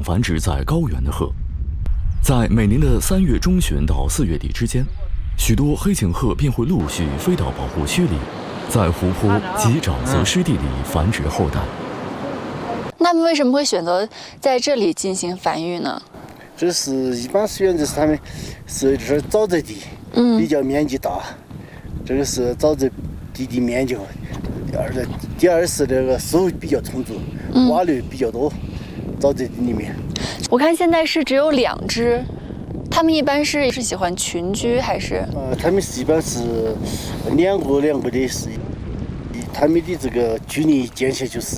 繁殖在高原的鹤。在每年的3月中旬到4月底之间，许多黑颈鹤便会陆续飞到保护区里，在湖泊及沼泽湿地里繁殖后代。 那么为什么会选择在这里进行繁育呢？ 这是一般是原则是他们是就是沼泽地，比较面积大，这个是沼泽地的面积。第二是这个食物比较充足，蛙类比较多，沼泽地里面。 我看现在是只有2只，它们一般是喜欢群居还是？ 它们一般是两个的是，它们的这个距离间隙就是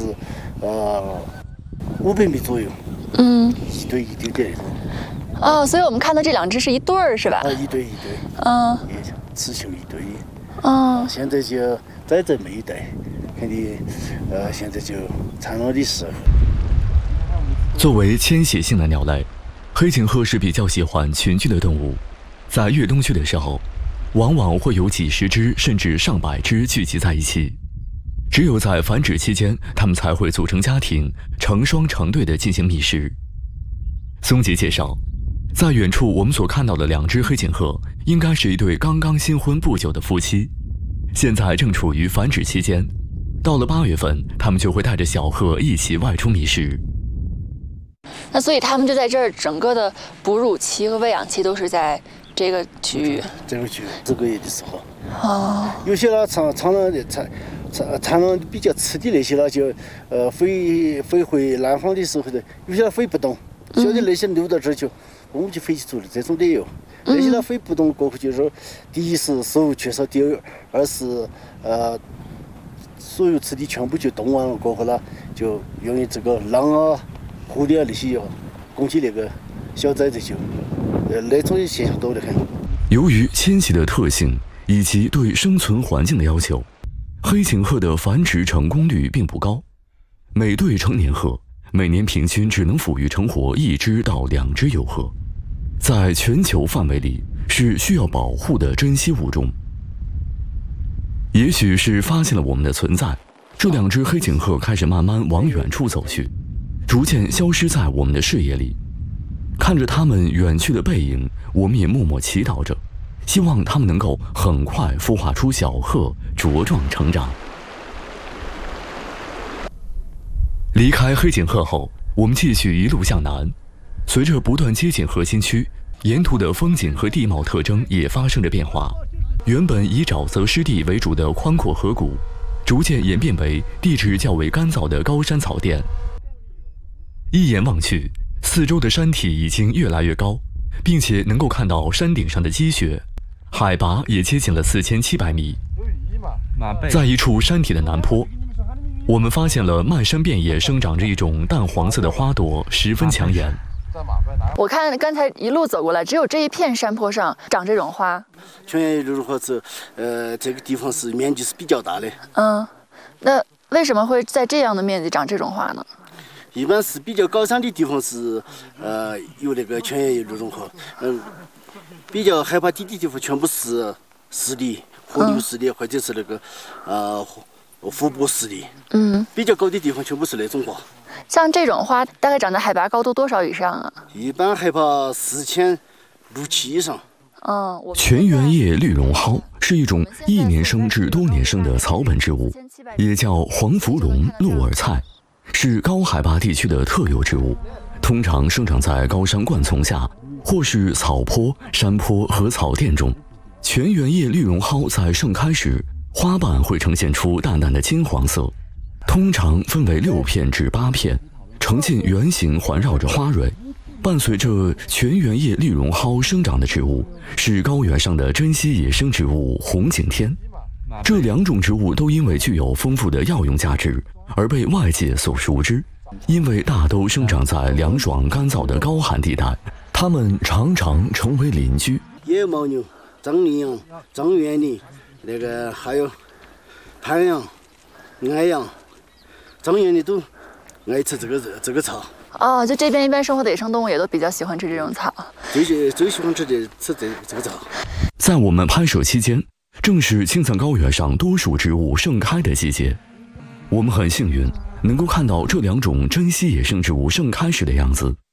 500米左右，一对的那种。 哦，所以我们看到这2只是一对儿是吧？ 一对，雌雄一对。现在就在这么一代，肯定现在就产卵的时候。 作为迁徙性的鸟类，黑颈鹤是比较喜欢群居的动物。在越冬区的时候，往往会有几十只甚至上百只聚集在一起。只有在繁殖期间，它们才会组成家庭，成双成对地进行觅食。松吉介绍，在远处我们所看到的2只黑颈鹤，应该是一对刚刚新婚不久的夫妻，现在正处于繁殖期间。到了8月份，它们就会带着小鹤一起外出觅食。 那所以它们就在这儿，整个的哺乳期和喂养期都是在这个区域。 这个区域这个月的时候。有些呢产卵比较迟的那些呢，就飞回南方的时候的，有些呢飞不动，小的那些溜到这儿去，我们就飞起走了，这种也有。那些呢飞不动过后，就是说，第一是食物缺少，第二是所有吃的全部就冻完了过后呢，就用于这个狼啊、狐狸啊那些攻击那个小崽子，就那种现象多得很。 由于迁徙的特性以及对生存环境的要求，黑颈鹤的繁殖成功率并不高。每对成年鹤每年平均只能抚育成活1只到2只幼鹤，在全球范围里是需要保护的珍稀物种。也许是发现了我们的存在，这2只黑颈鹤开始慢慢往远处走去，逐渐消失在我们的视野里。看着它们远去的背影，我们也默默祈祷着，希望它们能够很快孵化出小鹤，茁壮成长。离开黑颈鹤后，我们继续一路向南。随着不断接近核心区，沿途的风景和地貌特征也发生着变化。原本以沼泽湿地为主的宽阔河谷，逐渐演变为地质较为干燥的高山草甸。一眼望去，四周的山体已经越来越高，并且能够看到山顶上的积雪，海拔也接近了4700米。在一处山体的南坡，我们发现了漫山遍野生长着一种淡黄色的花朵，十分抢眼。 我看刚才一路走过来，只有这一片山坡上长这种花。 全叶绿绒花是，这个地方是面积是比较大的。 那为什么会在这样的面积长这种花呢？ 一般是比较高山的地方是，有那个全叶绿绒花。比较海拔低的地方全部是湿地、河流湿地，或者是那个湖泊湿地。比较高的地方全部是那种花。 像这种花大概长在海拔高度多少以上啊？ 一般海拔4600、7以上。 全圆叶绿绒蒿是一种1年生至多年生的草本植物，也叫黄福龙、鹿耳菜，是高海拔地区的特有植物，通常生长在高山灌丛下，或是草坡、山坡和草甸中。全圆叶绿绒蒿在盛开时，花瓣会呈现出淡淡的金黄色，通常分为6片至8片，呈现圆形环绕着花蕊。伴随着全圆叶绿绒蒿生长的植物是高原上的珍稀野生植物红景天。这2种植物都因为具有丰富的药用价值而被外界所熟知，因为大都生长在凉爽干燥的高寒地带，它们常常成为邻居。 野牦牛、张羚羊、张元羚，那个还有攀羊、矮羊、张元羚都爱吃这个草。 就这边一般生活的野生动物也都比较喜欢吃这种草， 最喜欢吃这个草。 在我们拍摄期间，正是青藏高原上多属植物盛开的季节，我们很幸运能够看到这2种珍稀野生植物盛开时的样子。